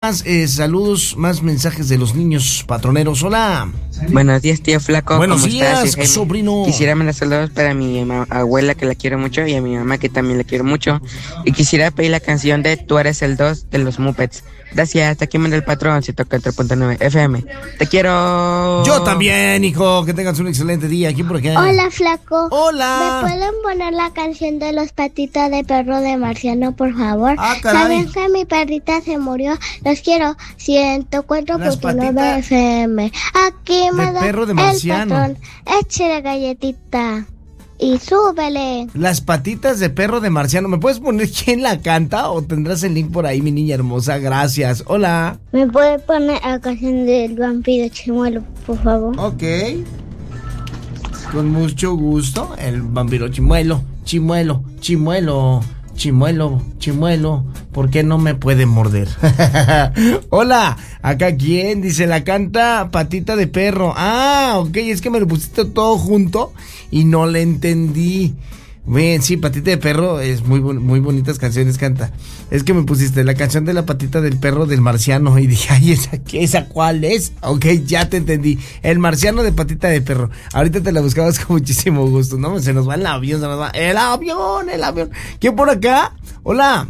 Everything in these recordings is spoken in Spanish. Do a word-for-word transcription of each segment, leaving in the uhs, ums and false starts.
Más eh, saludos, más mensajes de los niños patroneros. Hola. Buenos días, tío Flaco. Buenos ¿Cómo días, estás, sobrino. Quisiera mandar saludos para mi ma- abuela, que la quiero mucho, y a mi mamá, que también la quiero mucho. Y quisiera pedir la canción de Tú eres el dos de los Muppets. Gracias, hasta aquí manda el patrón, ciento cuatro punto nueve F M. Te quiero. Yo también, hijo. Que tengas un excelente día. Aquí por acá. Hola, Flaco. Hola. ¿Me pueden poner la canción de los patitas de perro de Marciano, por favor? Ah, caray. Saben que mi perrita se murió. Los quiero. ciento cuatro punto nueve F M. Aquí me de da perro de el marciano. patrón. Échale galletita. Y súbele. Las patitas de perro de Marciano. ¿Me puedes poner quién la canta o tendrás el link por ahí, mi niña hermosa? Gracias. Hola. ¿Me puede poner la canción del vampiro chimuelo, por favor? Ok. Con mucho gusto. El vampiro chimuelo, chimuelo, chimuelo, chimuelo, chimuelo. ¿Por qué no me puede morder? Hola. ¿Acá quién? Dice, la canta Patita de Perro. Ah, ok. Es que me lo pusiste todo junto y no le entendí. Bien, sí, Patita de Perro es muy muy bonitas canciones canta. Es que me pusiste la canción de la patita del perro del Marciano y dije, ay, ¿esa qué? ¿Esa cuál es? Ok, ya te entendí. El Marciano de Patita de Perro. Ahorita te la buscabas con muchísimo gusto, ¿no? Se nos va el avión, se nos va el avión, el avión. ¿Quién por acá? Hola.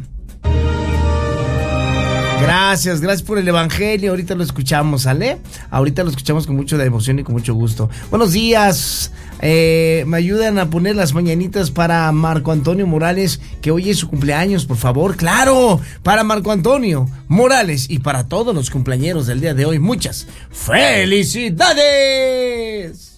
Gracias, gracias por el evangelio. Ahorita lo escuchamos, ¿sale? Ahorita lo escuchamos con mucha emoción y con mucho gusto. Buenos días. Eh, me ayudan a poner las mañanitas para Marco Antonio Morales, que hoy es su cumpleaños, por favor. ¡Claro! Para Marco Antonio Morales y para todos los cumpleañeros del día de hoy. Muchas felicidades.